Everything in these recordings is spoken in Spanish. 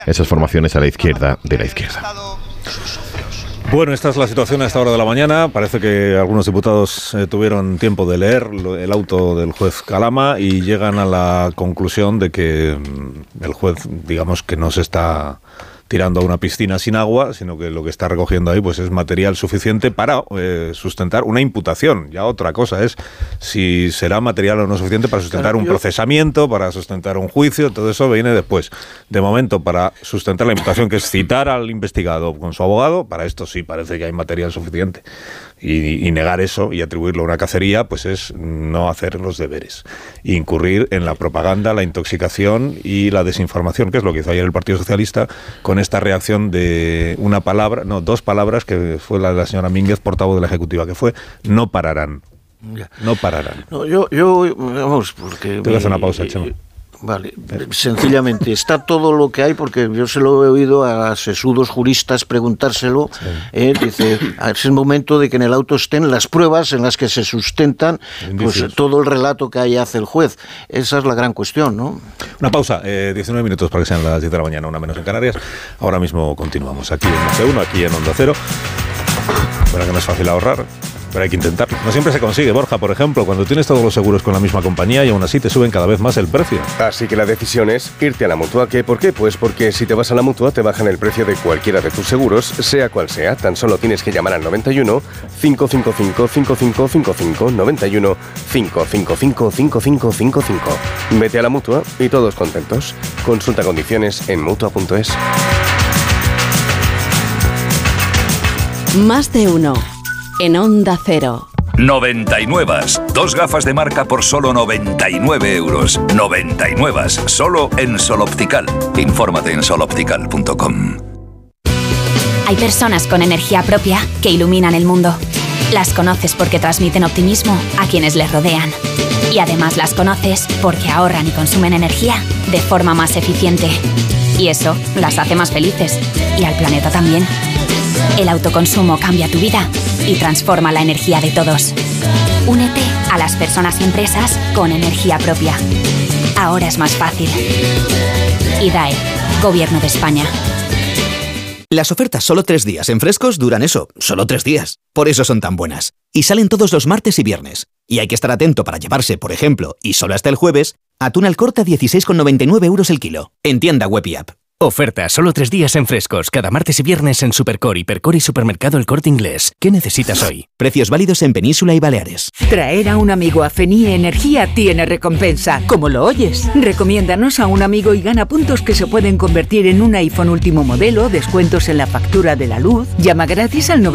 esas formaciones a la izquierda de la izquierda. Bueno, esta es la situación a esta hora de la mañana. Parece que algunos diputados tuvieron tiempo de leer el auto del juez Calama y llegan a la conclusión de que el juez, digamos, que no se está tirando a una piscina sin agua, sino que lo que está recogiendo ahí pues es material suficiente para sustentar una imputación. Ya otra cosa es si será material o no suficiente para sustentar un procesamiento, para sustentar un juicio, todo eso viene después. De momento, para sustentar la imputación, que es citar al investigado con su abogado, para esto sí parece que hay material suficiente. Y negar eso y atribuirlo a una cacería, pues es no hacer los deberes. Incurrir en la propaganda, la intoxicación y la desinformación, que es lo que hizo ayer el Partido Socialista con esta reacción de dos palabras, que fue la de la señora Mínguez, portavoz de la Ejecutiva, que fue no pararán. No pararán. No, yo vamos, porque... Te voy a hacer una pausa, Chema. Vale, sencillamente, está todo lo que hay, porque yo se lo he oído a sesudos juristas preguntárselo, dice, es el momento de que en el auto estén las pruebas en las que se sustentan pues, todo el relato que ahí hace el juez. Esa es la gran cuestión, ¿no? Una pausa, 19 minutos para que sean las 10 de la mañana, una menos en Canarias. Ahora mismo continuamos aquí en Más1, aquí en Onda Cero. Bueno, que no es fácil ahorrar, pero hay que intentarlo. No siempre se consigue, Borja, por ejemplo, cuando tienes todos los seguros con la misma compañía y aún así te suben cada vez más el precio. Así que la decisión es irte a la Mutua. ¿Por qué? Pues porque si te vas a la Mutua te bajan el precio de cualquiera de tus seguros, sea cual sea. Tan solo tienes que llamar al 91 555 5555 91 555 5555. Vete a la Mutua y todos contentos. Consulta condiciones en Mutua.es. Más de uno. En Onda Cero. 99. 2 gafas de marca por solo 99 euros. 99. Solo en Sol Optical. Infórmate en soloptical.com. Hay personas con energía propia que iluminan el mundo. Las conoces porque transmiten optimismo a quienes les rodean. Y además las conoces porque ahorran y consumen energía de forma más eficiente. Y eso las hace más felices. Y al planeta también. El autoconsumo cambia tu vida y transforma la energía de todos. Únete a las personas y empresas con energía propia. Ahora es más fácil. IDAE, Gobierno de España. Las ofertas solo 3 días en Frescos duran eso, solo 3 días. Por eso son tan buenas. Y salen todos los martes y viernes. Y hay que estar atento para llevarse, por ejemplo, y solo hasta el jueves, atún al corte a 16,99 euros el kilo. En tienda web y app. Oferta solo 3 días en Frescos, cada martes y viernes en Supercor, Hipercor y Supermercado El Corte Inglés. ¿Qué necesitas hoy? Precios válidos en Península y Baleares. Traer a un amigo a Fenie Energía tiene recompensa, como lo oyes. Recomiéndanos a un amigo y gana puntos que se pueden convertir en un iPhone último modelo, descuentos en la factura de la luz. Llama gratis al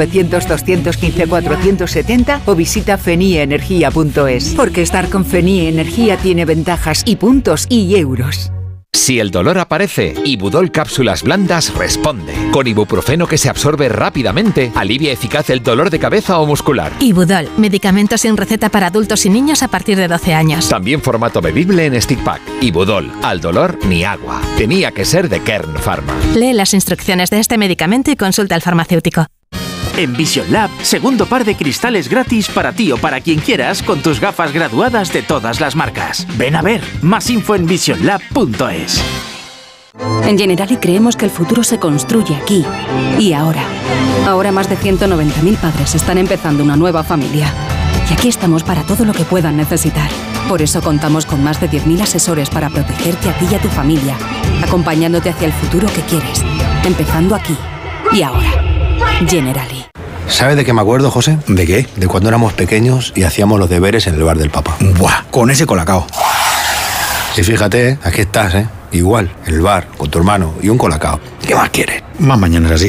900-215-470 o visita fenieenergia.es. Porque estar con Fenie Energía tiene ventajas y puntos y euros. Si el dolor aparece, Ibudol Cápsulas Blandas responde. Con ibuprofeno que se absorbe rápidamente, alivia eficaz el dolor de cabeza o muscular. Ibudol, medicamento sin receta para adultos y niños a partir de 12 años. También formato bebible en stick pack. Ibudol, al dolor ni agua. Tenía que ser de Kern Pharma. Lee las instrucciones de este medicamento y consulta al farmacéutico. En Vision Lab, segundo par de cristales gratis para ti o para quien quieras con tus gafas graduadas de todas las marcas. Ven a ver, más info en visionlab.es. En Generali creemos que el futuro se construye aquí y ahora. Ahora más de 190.000 padres están empezando una nueva familia. Y aquí estamos para todo lo que puedan necesitar. Por eso contamos con más de 10.000 asesores para protegerte a ti y a tu familia, acompañándote hacia el futuro que quieres, empezando aquí y ahora. Generali. ¿Sabes de qué me acuerdo, José? ¿De qué? De cuando éramos pequeños y hacíamos los deberes en el bar del papá. ¡Buah! Con ese colacao. Y fíjate, aquí estás, igual, en el bar, con tu hermano y un colacao. ¿Qué más quieres? Más mañanas así.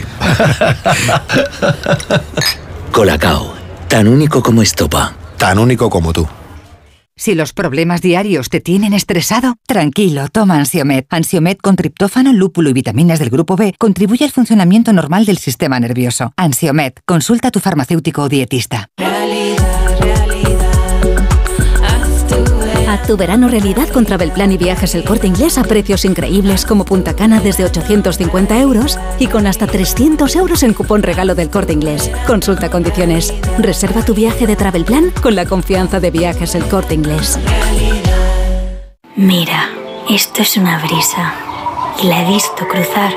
Colacao, tan único como estopa. Tan único como tú. Si los problemas diarios te tienen estresado, tranquilo, toma Ansiomed. Ansiomed con triptófano, lúpulo y vitaminas del grupo B contribuye al funcionamiento normal del sistema nervioso. Ansiomed, consulta a tu farmacéutico o dietista. Haz tu verano realidad con Travelplan y Viajes El Corte Inglés a precios increíbles como Punta Cana desde 850 euros y con hasta 300 euros en cupón regalo del Corte Inglés. Consulta condiciones. Reserva tu viaje de Travelplan con la confianza de Viajes El Corte Inglés. Mira, esto es una brisa. y la he visto cruzar